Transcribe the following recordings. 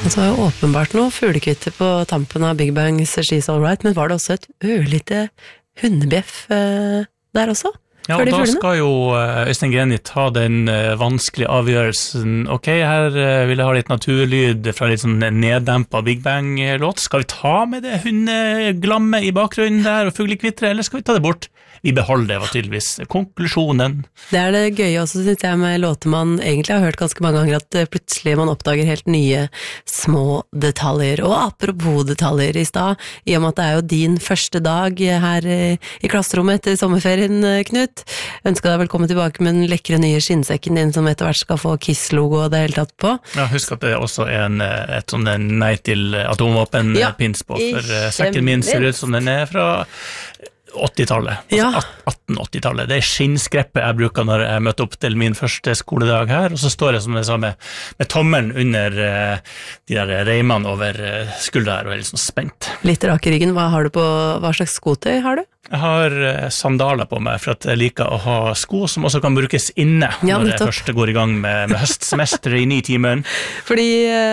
Det var jo åpenbart noe fuglekvitter på tampen av Big Bangs She's All Right, men var det også et ørlite hundebjeff der også? Ja, og da skal jo Øystein Greni ta den vanskelige avgjørelsen. Ok, her vil jeg ha litt naturlyd fra litt sånn neddempet Big Bang-låt. Skal vi ta med det hundeglamme i bakgrunnen der og fuglekvitter, eller skal vi ta det bort? Vi beholder det, var tydeligvis konklusjonen. Det det gøye også, synes jeg, med låter man egentlig har hørt ganske mange ganger, at plutselig man oppdager helt nye små detaljer. Og apropos detaljer i sted, i og med at det jo din første dag her i klasserommet etter sommerferien, Knut. Ønsker deg velkommen tilbake med den lekre nye skinnsekken din, som etter hvert skal få KISS-logo og det hele tatt på. Ja, husk at det også et sånn nei til atomvåpen-pins på, for sekken min ser ut som den fra 80-tallet, altså 1880-tallet. Det skinnskreppet jeg bruker når jeg møter opp til min første skoledag her, og så står jeg som det samme med tommelen under de der reimene over skuldra her, og litt sånn spent. Litt rak i ryggen. Hva slags skotøy har du? Jeg har sandaler på meg, for at jeg liker å ha sko som også kan brukes inne når jeg først går i gang med høstsemesteret i 9-timen. Fordi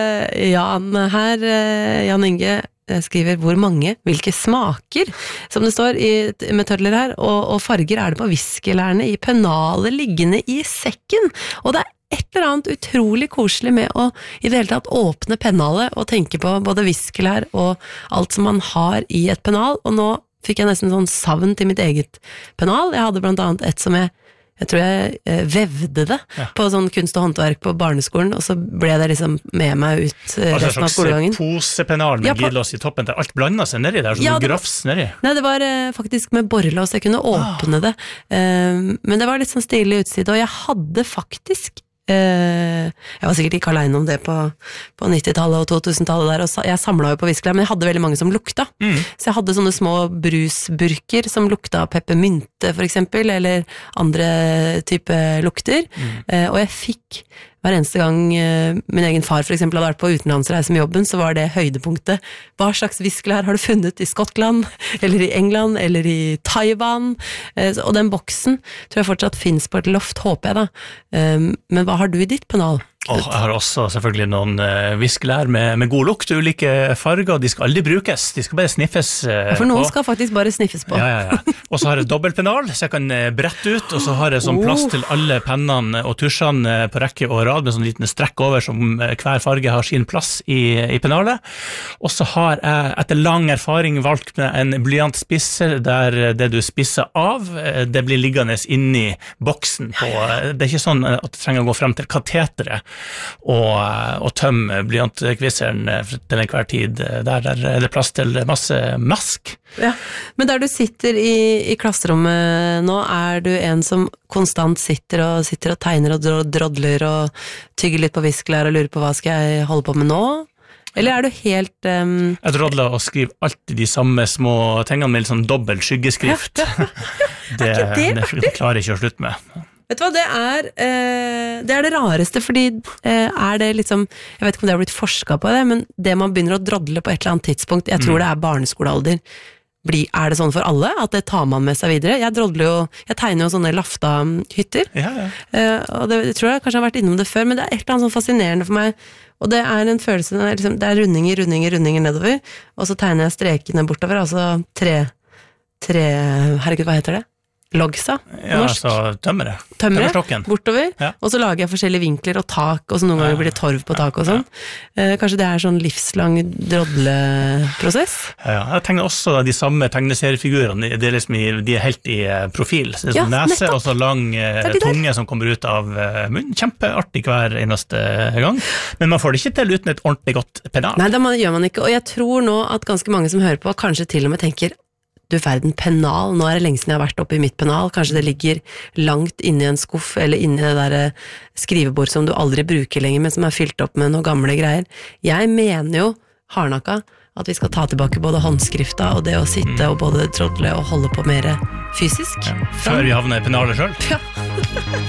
Jan Inge skriver hvor mange, hvilke smaker, som det står med tødler her, og farger det på viskelærene i pennalet liggende i sekken. Og det et eller annet utrolig koselig med å i det hele tatt åpne pennalet og tenke på både viskelær og alt som man har i et pennal, og nå fikk jeg nesten sånn savn til mitt eget pennal. Jeg hadde blant annet et som jeg tror jeg vevde det på sånn kunst og håndverk på barneskolen, og så ble det liksom med meg ut resten av skolegangen. Altså en slags posepennal med glidelås i toppen, der alt blandet seg nedi der, som grafs nedi. Nei, det var faktisk med borrelås, jeg kunne åpne det, men det var litt sånn stilig utside, og jeg hadde faktisk jeg var sikkert ikke alene om det på 90-tallet og 2000-tallet der, og jeg samlet jo på viskelær, men jeg hadde veldig mange som lukta, så jeg hadde sånne små brusburker som lukta peppermynte for eksempel, eller andre type lukter, og jeg fikk hver eneste gang min egen far for eksempel hadde vært på utenlandsreise med jobben, så var det høydepunktet. Hva slags viskelær har du funnet i Skottland, eller i England, eller i Taiwan? Og den boksen tror jeg fortsatt finnes på et loft, håper jeg da. Men hva har du i ditt pennal? Jeg har også selvfølgelig noen viskelær med god lukt, ulike farger, de skal aldri brukes, de skal bare sniffes på. For noen skal faktisk bare sniffes på. Ja. Og så har jeg dobbeltpennal, så jeg kan brette ut, og så har jeg sånn plass til alle pennene og tusjene på rekke og rad, med sånn liten strekk over, som hver farge har sin plass i pennalet. Og så har jeg etter lang erfaring valgt med en blyantsspisser, der det du spisser av, det blir liggende inni boksen på. Det er ikke sånn at du trenger å gå frem til kateteret, og tømme blyantkvisseren til enhver tid. Der er det plass til masse mask. Ja, men der du sitter i klasserommet nå, du en som konstant sitter og tegner og drodler og tygger litt på viskelær og lurer på hva skal jeg holde på med nå? Eller du helt... Jeg drodler og skriver alltid de samme små tingene med litt sånn dobbelt skyggeskrift. Det klarer jeg ikke å slutte med. Vet du hva, det det rareste, fordi det liksom, jeg vet ikke om det har blitt forsket på det, men det man begynner å drodle på et eller annet tidspunkt, jeg tror det barneskolealder, det sånn for alle, at det tar man med seg videre? Jeg tegner jo sånne lafta-hytter, og det tror jeg kanskje har vært innom det før, men det et eller annet sånn fascinerende for meg, og det en følelse, det rundinger nedover, og så tegner jeg strekene bortover, altså herregud, hva heter det? Logsa, norsk. Altså tømmerstokken. Bortover, og så lager jeg forskjellige vinkler og tak, og så noen ganger blir det torv på tak og sånn. Kanskje det sånn livslang drodleprosess? Ja, jeg tegner også de samme tegneseriefigurene, de helt i profil. Så det sånn nese og så lang tunge som kommer ut av munnen. Kjempeartig hver eneste gang, men man får det ikke til uten et ordentlig godt pennal. Nei, det gjør man ikke, og jeg tror nå at ganske mange som hører på, kanskje til og med tenker du verden, pennal, nå det lenge siden jeg har vært oppe i mitt pennal, kanskje det ligger langt inne i en skuff, eller inne i det der skrivebord som du aldri bruker lenger, men som fylt opp med noen gamle greier. Jeg mener jo, hardnakka, at vi skal ta tilbake både håndskrifta og det å sitte og både trodle og holde på mer fysisk. Før vi havner i pennalet selv. Ja.